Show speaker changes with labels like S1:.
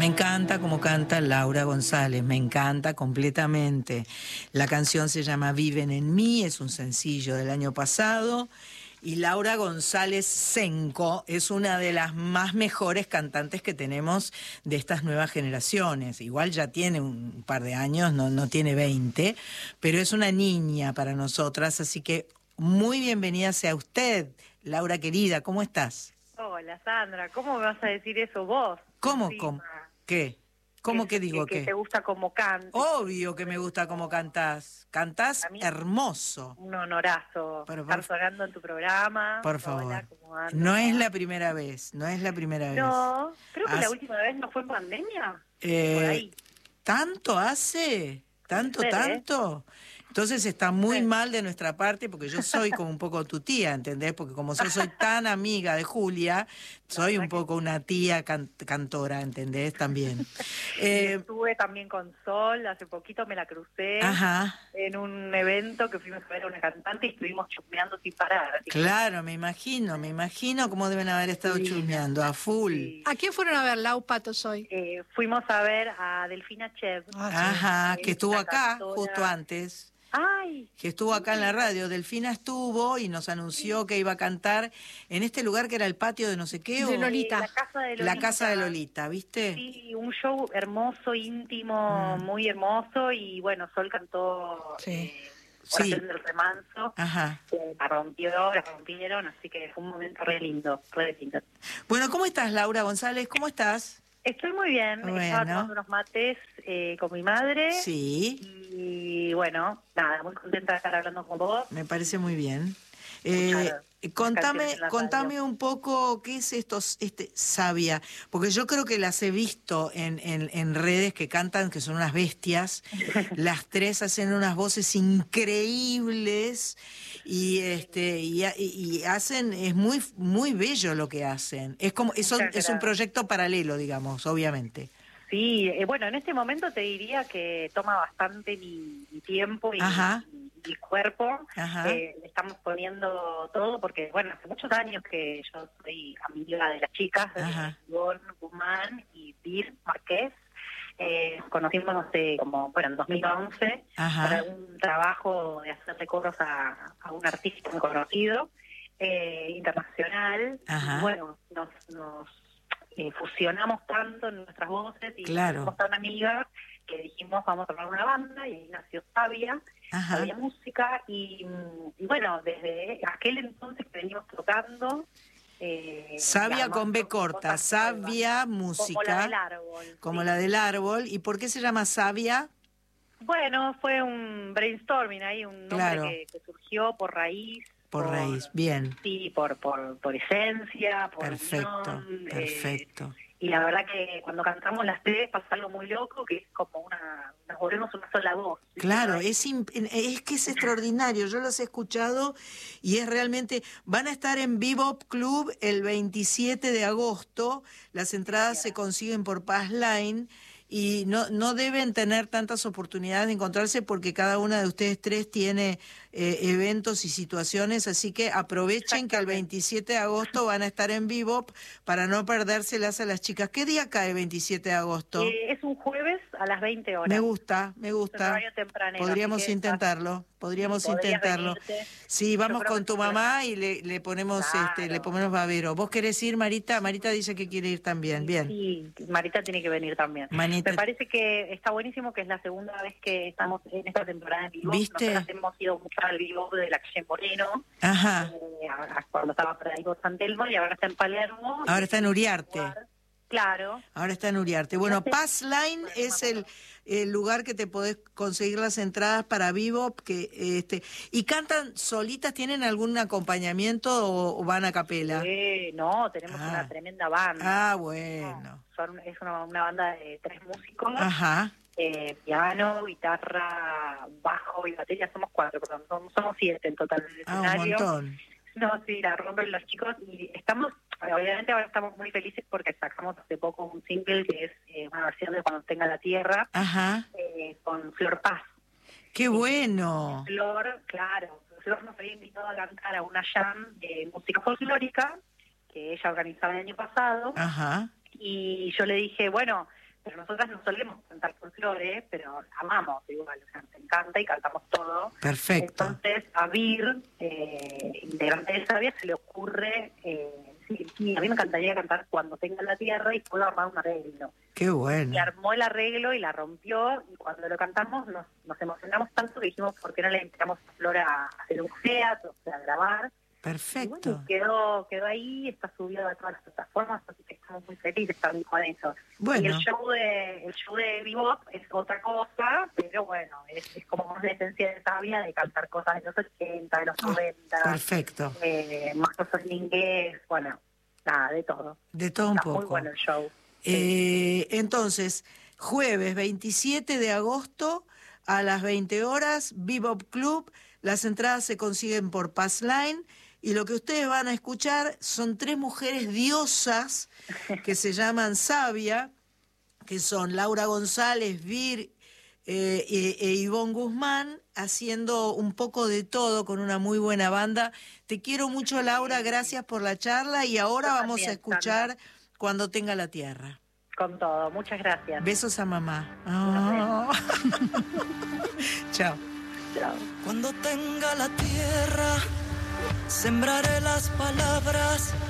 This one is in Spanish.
S1: encanta como canta Laura González, me encanta completamente. La canción se llama Viven en mí, es un sencillo del año pasado. Y Laura González Senco es una de las más mejores cantantes que tenemos de estas nuevas generaciones. Igual ya tiene un par de años, no tiene 20, pero es una niña para nosotras, así que muy bienvenida sea usted, Laura querida, ¿cómo estás?
S2: Hola Sandra, ¿cómo me vas a decir eso vos?
S1: ¿Cómo?
S2: Encima,
S1: ¿Qué? ¿Cómo que digo
S2: que
S1: qué?
S2: te gusta como cantas.
S1: Obvio que me gusta cómo cantás. Cantás
S2: A mí
S1: hermoso.
S2: un honorazo
S1: Pero
S2: estar sonando en tu programa.
S1: por
S2: Hola,
S1: favor.
S2: ¿cómo andas?
S1: No es la primera vez, no es la primera vez.
S2: No, creo que la
S1: Hace-
S2: última vez no fue en pandemia. Por
S1: eh,
S2: ahí.
S1: ¿Tanto hace?
S2: Puede
S1: ¿Tanto,
S2: ser,
S1: tanto? Entonces está muy
S2: Sí.
S1: mal de nuestra parte porque yo soy como un poco tu tía, ¿entendés? Porque como yo soy tan amiga de Julia,
S2: La
S1: soy
S2: verdad
S1: un
S2: que
S1: poco una tía cantora, ¿entendés? También.
S2: y
S1: Eh,
S2: estuve también con Sol, hace poquito me la crucé
S1: ajá.
S2: en un evento que fuimos a ver a una cantante y estuvimos chusmeando sin parar. Así que
S1: Claro, me imagino cómo deben haber estado
S2: divina.
S1: chusmeando a full.
S2: Sí.
S3: ¿A quién fueron a ver, Lau Patos, hoy?
S2: Fuimos a ver a Delfina Chev.
S1: Ajá, que
S2: Es
S1: estuvo
S2: una
S1: acá
S2: cantora.
S1: justo antes,
S2: ¡Ay!
S1: que estuvo acá en la
S2: Mira,
S1: radio. Delfina estuvo y nos anunció que iba a cantar en este lugar que era el patio de no sé qué,
S3: De
S1: o
S3: Lolita.
S2: la casa de Lolita.
S1: la casa de Lolita, ¿viste?
S2: Sí, un show hermoso, íntimo, muy hermoso. Y bueno, Sol cantó
S1: Sí.
S2: Oración
S1: Sí,
S2: del Remanso.
S1: ajá.
S2: La rompieron, así que fue un momento re lindo, re lindo.
S1: Bueno, ¿cómo estás, Laura González? ¿Cómo estás?
S2: Estoy muy bien,
S1: Bueno.
S2: estaba tomando unos mates con mi madre.
S1: Sí,
S2: Y bueno, nada, muy contenta de estar hablando con vos.
S1: me parece muy bien.
S2: Escuchar las canciones en la
S1: Contame
S2: radio.
S1: un poco qué es Sabia, porque yo creo que las he visto en redes que cantan, que son unas bestias. Las tres hacen unas voces increíbles y hacen, es muy bello lo que hacen. Es como, es un
S2: Gracias.
S1: proyecto paralelo, digamos, obviamente.
S2: Sí, bueno, en este momento te diría que toma bastante mi tiempo y
S1: Ajá.
S2: mi cuerpo.
S1: Ajá.
S2: Le estamos poniendo todo porque, bueno, hace muchos años que yo soy amiga de las chicas, de
S1: Ajá.
S2: Ivonne Guzmán y Bir Marqués. Conocimos como, bueno, en 2011
S1: Ajá.
S2: para un trabajo de hacer coros a un artista muy conocido, internacional.
S1: Ajá.
S2: Y bueno, nos fusionamos tanto en nuestras voces y
S1: Claro.
S2: somos tan amigas que dijimos vamos a armar una banda y ahí nació Sabia,
S1: Ajá.
S2: Sabia Música y bueno, desde aquel entonces que venimos tocando
S1: Sabia con B corta, Sabia Música.
S2: como la del árbol.
S1: Como
S2: sí.
S1: la del árbol. ¿Y por qué se llama Sabia?
S2: Bueno, fue un brainstorming ahí, un nombre
S1: Claro.
S2: que surgió por raíz.
S1: Por raíz, bien.
S2: Sí, por esencia, por
S1: Perfecto,
S2: unión.
S1: perfecto.
S2: Y la verdad que cuando cantamos las tres pasa algo muy loco, que es como nos volvemos una sola voz.
S1: Claro, es que es extraordinario, yo los he escuchado y es realmente, van a estar en Bebop Club el 27 de agosto, las entradas se consiguen por Passline y no deben tener tantas oportunidades de encontrarse porque cada una de ustedes tres tiene eventos y situaciones, así que aprovechen que el 27 de agosto van a estar en Bebop para no perdérselas a las chicas. ¿Qué día cae 27 de agosto?
S2: Es un jueves a las 20 horas.
S1: Me gusta.
S2: Es un horario tempranero,
S1: Podríamos
S2: así que
S1: intentarlo,
S2: podrías venirte.
S1: Sí,
S2: Yo
S1: vamos
S2: creo
S1: con
S2: que
S1: tu mamá y le ponemos
S2: Claro.
S1: le ponemos babero. ¿Vos querés ir, Marita? Marita dice que quiere ir también. Bien.
S2: Sí, Marita tiene que venir también.
S1: Manita.
S2: Me parece que está buenísimo que es la segunda vez que estamos en esta temporada en vivo.
S1: ¿Viste?
S2: Nosotras hemos ido mucho al vivo de la calle Moreno,
S1: Ajá.
S2: cuando estaba por ahí con San Telmo y ahora está en Palermo.
S1: Ahora está en Uriarte.
S2: Claro.
S1: Ahora está en Uriarte. Bueno,
S2: Fíjate.
S1: Passline
S2: Bueno,
S1: es
S2: no me
S1: el lugar que te podés conseguir las entradas para Bebop, y cantan solitas, ¿tienen algún acompañamiento o van a capela?
S2: No, tenemos una tremenda banda.
S1: Ah, bueno.
S2: Es una banda de 3 músicos.
S1: Ajá.
S2: Piano, guitarra, bajo y batería, somos 4, perdón, somos 7 en total en el escenario.
S1: Un montón.
S2: No, sí, la rompen los chicos y obviamente ahora estamos muy felices porque sacamos hace poco un single que es una versión de Cuando tenga la tierra.
S1: Ajá.
S2: Con Flor Paz.
S1: ¡Qué bueno!
S2: Flor, claro, Flor nos había invitado a cantar a una jam de música folclórica que ella organizaba el año pasado.
S1: Ajá.
S2: Y yo le dije, bueno, pero nosotras no solemos cantar folclore, pero amamos igual, o sea, nos encanta y cantamos todo.
S1: Perfecto.
S2: Entonces, a Vir, integrante de Sabia, se le ocurre, sí, a mí me encantaría cantar Cuando tenga la tierra y puedo armar un arreglo.
S1: Qué bueno.
S2: Y armó el arreglo y la rompió, y cuando lo cantamos nos emocionamos tanto que dijimos, ¿por qué no le invitamos a Flor a hacer un geat, o sea, a grabar?
S1: Perfecto.
S2: Y bueno, quedó ahí, está subido a todas las plataformas, así que estamos muy felices también con eso.
S1: Bueno.
S2: Y el show de Bebop es otra cosa, pero bueno, es como más la esencia de Sabia, de cantar cosas de los 80, de los 90.
S1: Perfecto.
S2: Más cosas en inglés, bueno, nada, de todo.
S1: De todo un
S2: Está
S1: poco.
S2: muy bueno el show.
S1: Entonces, jueves 27 de agosto a las 20 horas, Bebop Club. Las entradas se consiguen por Passline. Y lo que ustedes van a escuchar son 3 mujeres diosas que se llaman Sabia, que son Laura González, Vir e Ivonne Guzmán, haciendo un poco de todo con una muy buena banda. Te quiero mucho, Laura, gracias por la charla, y ahora vamos a escuchar Cuando tenga la tierra.
S2: Con todo, muchas gracias.
S1: Besos a mamá. Oh. Chao.
S2: Chao.
S4: Cuando tenga la tierra, sembraré las palabras